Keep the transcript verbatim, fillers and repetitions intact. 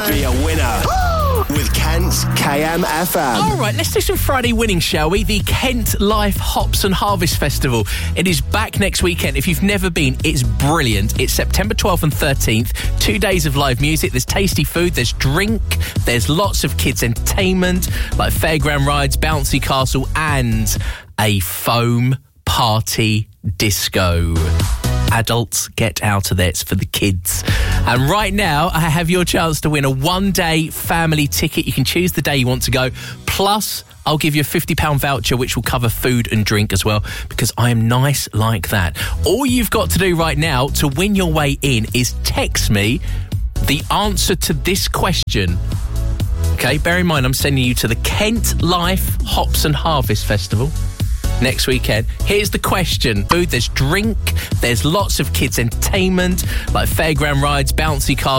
Be a winner with Kent's K M F M. All right, let's do some Friday winning, shall we? The Kent Life Hops and Harvest Festival. It is back next weekend. If you've never been, it's brilliant. It's September twelfth and thirteenth. Two days of live music. There's tasty food. There's drink. There's lots of kids' entertainment, like fairground rides, bouncy castle, and a foam party disco. Adults, get out of there. It's for the kids. And right now, I have your chance to win a one-day family ticket. You can choose the day you want to go. Plus, I'll give you a fifty pounds voucher, which will cover food and drink as well, because I am nice like that. All you've got to do right now to win your way in is text me the answer to this question. Okay, bear in mind, I'm sending you to the Kent Life Hops and Harvest Festival next weekend. Here's the question. Food, there's drink, there's lots of kids' entertainment, like fairground rides, bouncy cars.